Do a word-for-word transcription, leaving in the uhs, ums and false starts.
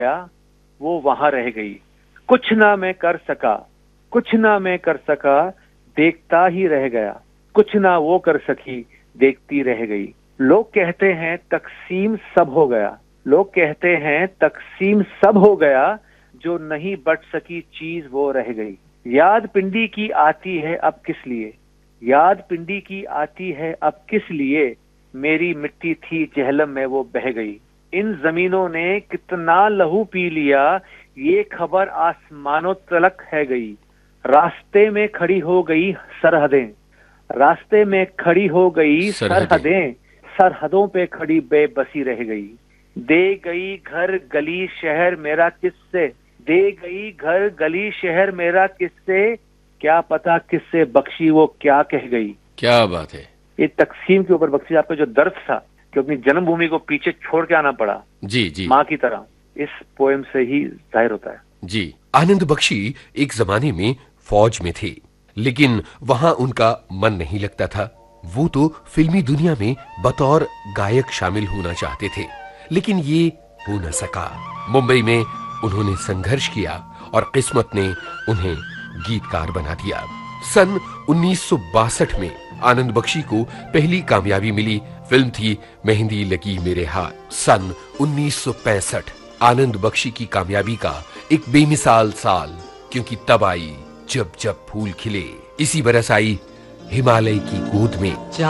गया वो वहां रह गई। कुछ ना मैं कर सका, कुछ ना मैं कर सका, देखता ही रह गया। कुछ ना वो कर सकी, देखती रह गई। लोग कहते हैं तकसीम सब हो गया, लोग कहते हैं तकसीम सब हो गया, जो नहीं बट सकी चीज वो रह गई। याद पिंडी की आती है अब किस लिए, याद पिंडी की आती है अब किस लिए, मेरी मिट्टी थी जहलम में वो बह गई। इन जमीनों ने कितना लहू पी लिया, ये खबर आसमानों तलक है गई। रास्ते में खड़ी हो गई सरहदें, रास्ते में खड़ी हो गई सरहदें, सरहदों पे खड़ी बेबसी रह गई। दे गई घर गली शहर मेरा किससे, दे गई घर गली शहर मेरा किससे, क्या पता किससे बख्शी वो क्या कह गई। क्या बात है। ये तकसीम के ऊपर बख्शी, आपका जो दर्द था कि अपनी जन्मभूमि को पीछे छोड़ के आना पड़ा जी जी माँ की तरह, इस पोएम से ही जाहिर होता है। जी। आनंद बख्शी एक जमाने में फौज में थे, लेकिन वहां उनका मन नहीं लगता था। वो तो फिल्मी दुनिया में बतौर गायक शामिल होना चाहते थे, लेकिन ये हो न सका। मुंबई में उन्होंने संघर्ष किया और किस्मत ने उन्हें गीतकार बना दिया। सन उन्नीस सौ बासठ में आनंद बख्शी को पहली कामयाबी मिली। फिल्म थी मेहंदी लगी मेरे हाथ। सन उन्नीस सौ पैंसठ आनंद बख्शी की कामयाबी का एक बेमिसाल साल, क्योंकि तब आई जब जब फूल खिले। इसी बरस आई हिमालय की गोद में।